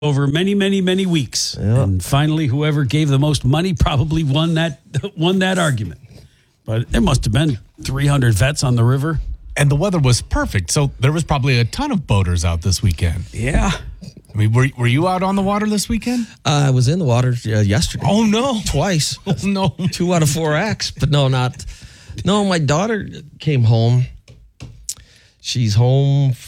over many, many, many weeks. Yeah. And finally, whoever gave the most money probably won that argument. But there must have been 300 vets on the river. And the weather was perfect, so there was probably a ton of boaters out this weekend. Yeah. I mean, were you out on the water this weekend? I was in the water yesterday. Oh, no. Twice. Oh, no. 2 out of 4 acts, but no, not. No, my daughter came home. She's home